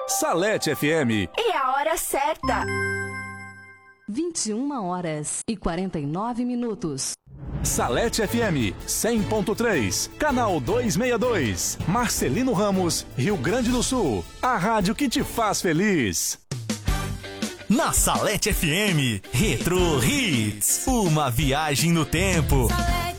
Salete FM. É a hora certa. 21h49. Salete FM 100.3, canal 262, Marcelino Ramos, Rio Grande do Sul. A rádio que te faz feliz. Na Salete FM, Retro Hits, uma viagem no tempo. Salete.